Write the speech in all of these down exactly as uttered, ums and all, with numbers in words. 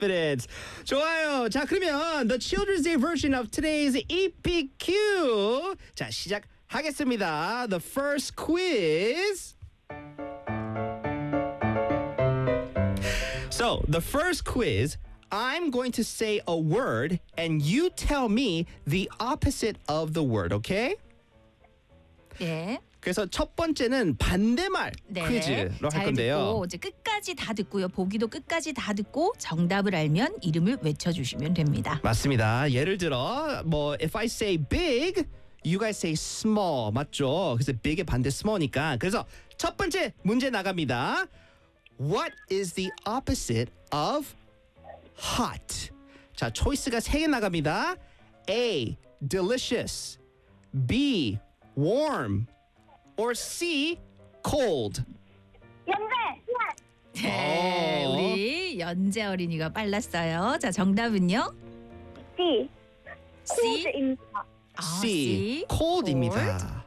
confidence. 좋아요. 자, 그러면 the Children's Day version of today's 이피큐. 자, 시작하겠습니다. The first quiz. So, the first quiz, I'm going to say a word and you tell me the opposite of the word, okay? 네. 그래서 첫 번째는 반대말 네. 퀴즈로 할 잘 건데요. 듣고 이제 끝까지 다 듣고요. 보기도 끝까지 다 듣고 정답을 알면 이름을 외쳐주시면 됩니다. 맞습니다. 예를 들어 뭐 if I say big, you guys say small. 맞죠? 그래서 big의 반대 small니까. 그래서 첫 번째 문제 나갑니다. What is the opposite of hot? 자, 초이스가 세 개 나갑니다. A. Delicious. B. Warm. Or C. Cold. 연재. 네, 어. 우리 연재 어린이가 빨랐어요. 자, 정답은요? C. C. 코드입니다. 아, C. cold입니다.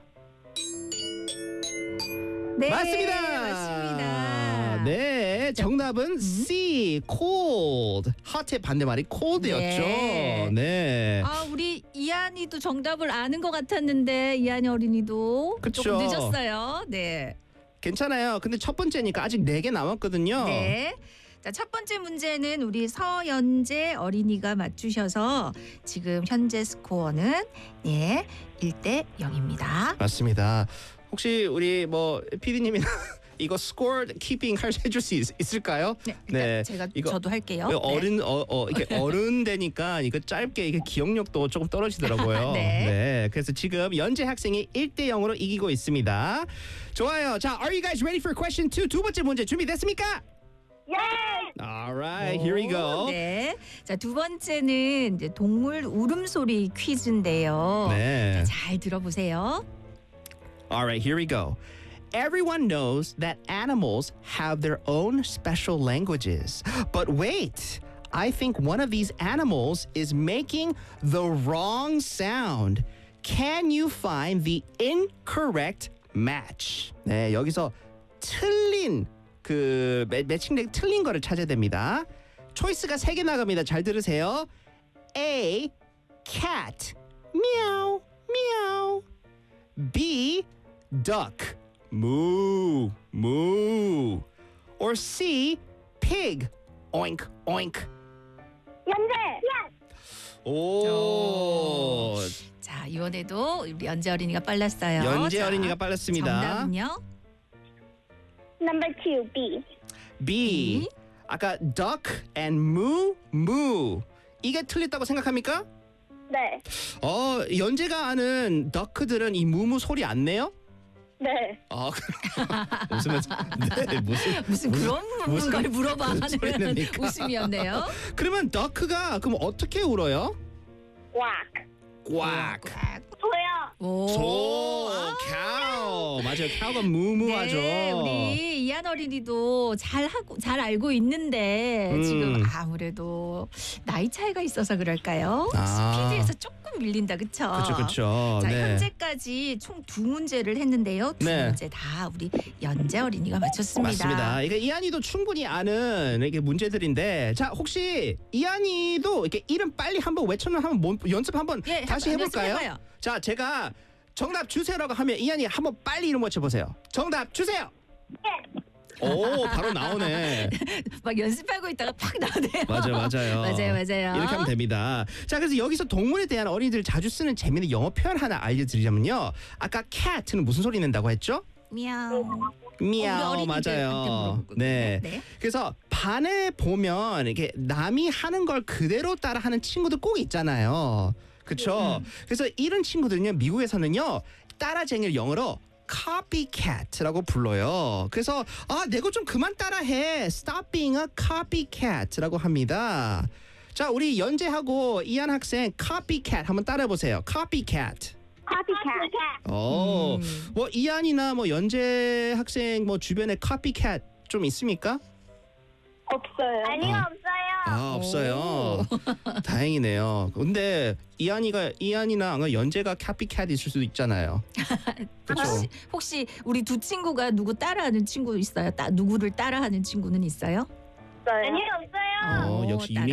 네, 맞습니다. 맞습니다. 네, 정답은 C. cold. hot의 반대말이 cold였죠. 네. 네. 아, 우리 이한이도 정답을 아는 것 같았는데 이한이 어린이도 그쵸. 조금 늦었어요. 네. 괜찮아요. 근데 첫 번째니까 아직 네 개 남았거든요. 네. 자, 첫 번째 문제는 우리 서연재 어린이가 맞추셔서 지금 현재 스코어는 예, 일 대 영입니다. 맞습니다. 혹시 우리 뭐 피디님이나 이거 스코어 키핑 할 해줄 수 있, 있을까요? 네. 그러니까 제가 이거 저도 할게요. 이거 어른 어, 어 이게 어른 되니까 이거 짧게 이게 기억력도 조금 떨어지더라고요. 네. 그래서 지금 연재 학생이 일 대 영으로 이기고 있습니다. 좋아요. 자, are you guys ready for question two? 두 번째 문제 준비됐습니까? 예. Alright, here we go. 네. 자, 두 번째는 이제 동물 울음소리 퀴즈인데요. 네. 잘 들어보세요. Alright, here we go. Everyone knows that animals have their own special languages. But wait, I think one of these animals is making the wrong sound. Can you find the incorrect match? 네, 여기서 틀린 그 매, 매칭된 틀린 거를 찾아야 됩니다. 초이스가 세 개 나갑니다. 잘 들으세요. A. cat. meow, meow. B. duck. moo, moo. Or C. pig. oink, oink. 연재. 오. 자, 이번에도 우리 연재 어린이가 빨랐어요. 연재 자, 어린이가 빨랐습니다. 정답은요? Number two. B. B. 아까 duck and moo, moo. 이게 틀렸다고 생각합니까? 네. 어, 연재가 아는 duck들은 이 무무 소리 안 내요? 네. 아, 무슨 말? 네, 무슨 무슨 그런 무슨- 걸 물어봐 무슨 소리 하는 냅니까? 웃음이었네요. 그러면 duck가 그럼 어떻게 울어요? 꽉. 꽉. 소요. 오. 소, cow. 맞아요. cow가 무무하죠. 네, 우리 이한 어린이도 잘 하고 잘 알고 있는데 음. 지금 아무래도 나이 차이가 있어서 그럴까요? 아. 스피드에서 조금 밀린다, 그렇죠? 그렇죠, 그렇죠. 자, 네. 현재까지 총 두 문제를 했는데요. 두 네. 문제 다 우리 연재 어린이가 맞췄습니다. 맞습니다. 이게 이한이도 충분히 아는 이게 문제들인데, 자 혹시 이한이도 이렇게 이름 빨리 한번 외쳐는 한번 뭐- 연습 한번 예, 다시 한번 해볼까요? 연습해봐요. 자, 제가 정답 주세요라고 하면 이한이 한번 빨리 이름 외쳐보세요. 정답 주세요. 오, 바로 나오네. 막 연습하고 있다가 팍 나오네요. 맞아요, 맞아요. 맞아요, 맞아요. 이렇게 하면 됩니다. 자, 그래서 여기서 동물에 대한 어린이들이 자주 쓰는 재미있는 영어 표현 하나 알려드리자면요. 아까 cat는 무슨 소리 낸다고 했죠? 미야오. 미야오. 우리 어린이들한테 맞아요. 물어보거든요. 네. 네. 그래서 반에 보면 이렇게 남이 하는 걸 그대로 따라하는 친구들 꼭 있잖아요. 그렇죠? 음. 그래서 이런 친구들은요, 미국에서는요, 따라쟁이를 영어로 copycat라고 불러요. 그래서 아, 내 거 좀 그만 따라해. Stop being a copycat라고 합니다. 자, 우리 연재하고 이한 학생 copycat 한번 따라해 보세요. copycat. Copycat. 오, 음. 뭐 이한이나 뭐 연재 학생 뭐 주변에 copycat 좀 있습니까? 없어요. 아니요, 어. 없어요. 아, 없어요. 다행이네요. 근데 이한이가 이한이나 아마 연재가 copycat 있을 수도 있잖아요. 그렇죠. 혹시, 혹시 우리 두 친구가 누구 따라하는 친구 있어요? 따, 누구를 따라하는 친구는 있어요? 아니요, 없어요. 없어요. 어, 오, 역시 따라